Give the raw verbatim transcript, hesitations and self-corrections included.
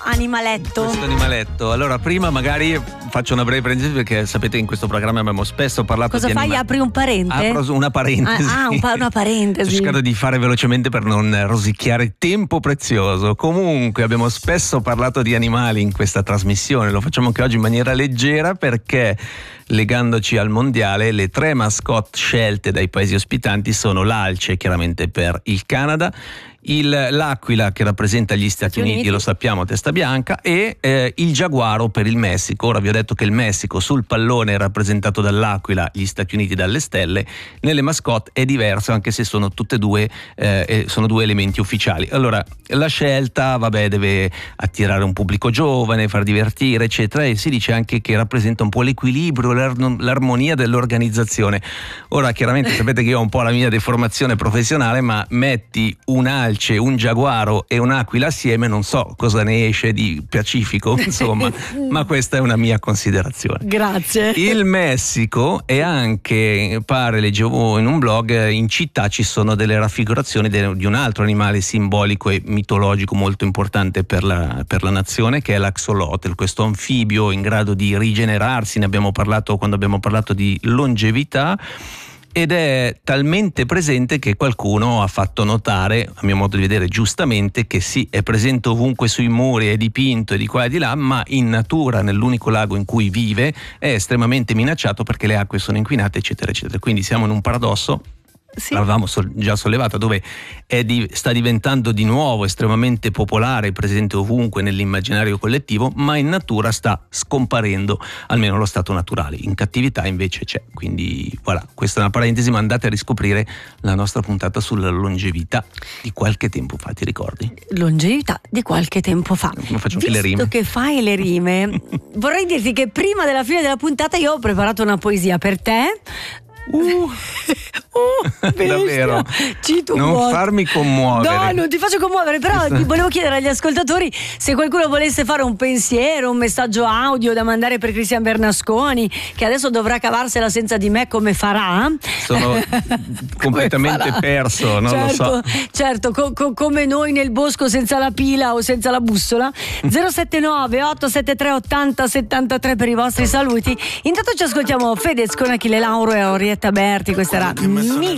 animaletto. Questo animaletto. Allora, prima magari faccio una breve parentesi, perché sapete che in questo programma abbiamo spesso parlato Cosa di fai? animali. Apri un parente? Apro una parentesi. Ah, ah un pa- una parentesi. Sto cercando di fare velocemente per non rosicchiare tempo prezioso. Comunque abbiamo spesso parlato di animali in questa trasmissione, lo facciamo anche oggi in maniera leggera, perché legandoci al mondiale, le tre mascotte scelte dai paesi ospitanti sono l'alce, chiaramente per il Canada, il, l'aquila che rappresenta gli Stati Uniti, Uniti, lo sappiamo, testa bianca, e eh, il giaguaro per il Messico. Ora vi ho detto che il Messico sul pallone è rappresentato dall'aquila, gli Stati Uniti dalle stelle. Nelle mascotte è diverso, anche se sono tutte e due eh, sono due elementi ufficiali. Allora, la scelta, vabbè, deve attirare un pubblico giovane, far divertire, eccetera, e si dice anche che rappresenta un po' l'equilibrio, l'ar- l'armonia dell'organizzazione. Ora, chiaramente sapete che io ho un po' la mia deformazione professionale, ma metti un alce, un giaguaro e un'aquila assieme, non so cosa ne esce di pacifico, insomma, ma questa è una mia considerazione. Grazie. Il Messico, e anche, pare, leggevo in un blog, in città ci sono delle raffigurazioni de- di un altro animale simbolico e mitologico molto importante per la, per la nazione, che è l'axolotl, questo anfibio in grado di rigenerarsi. Ne abbiamo parlato quando abbiamo parlato di longevità, ed è talmente presente che qualcuno ha fatto notare, a mio modo di vedere giustamente, che sì, è presente ovunque sui muri, è dipinto e di qua e di là, ma in natura, nell'unico lago in cui vive, è estremamente minacciato perché le acque sono inquinate, eccetera, eccetera. Quindi siamo in un paradosso. Sì. L'avevamo sol- già sollevato, dove è di- sta diventando di nuovo estremamente popolare, presente ovunque nell'immaginario collettivo, ma in natura sta scomparendo, almeno lo stato naturale. In cattività invece c'è. Quindi voilà, questa è una parentesi, ma andate a riscoprire la nostra puntata sulla longevità di qualche tempo fa, ti ricordi? Longevità di qualche tempo fa. Ma faccio Visto anche le rime. che fai le rime, vorrei dirti che prima della fine della puntata io ho preparato una poesia per te. Uh, uh davvero, Cito non vuoto. farmi commuovere. No, non ti faccio commuovere, però Questa... ti volevo chiedere agli ascoltatori se qualcuno volesse fare un pensiero, un messaggio audio da mandare per Cristian Bernasconi, che adesso dovrà cavarsela senza di me, come farà? Sono completamente farà? perso, non certo, lo so. Certo, co- co- come noi nel bosco senza la pila o senza la bussola. zero sette nove otto sette tre ottanta settantatré per i vostri saluti. Intanto ci ascoltiamo Fedez con Achille Lauro e Orietta Berti. Questa era